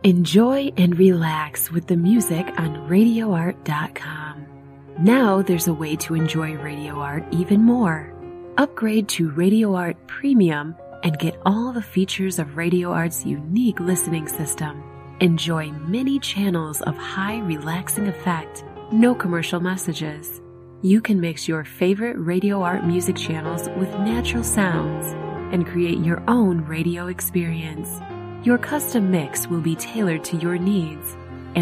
Enjoy and relax with the music on RadioArt.com. Now there's a way to enjoy Radio Art even more. Upgrade to Radio Art Premium and get all the features of Radio Art's unique listening system. Enjoy many channels of high relaxing effect, no commercial messages. You can mix your favorite Radio Art music channels with natural sounds and create your own radio experience. Your custom mix will be tailored to your needs